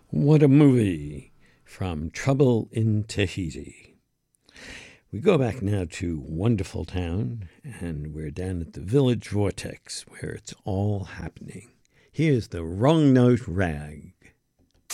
What a movie from Trouble in Tahiti. We go back now to Wonderful Town, and we're down at the Village Vortex, where it's all happening. Here's the Wrong Note Rag.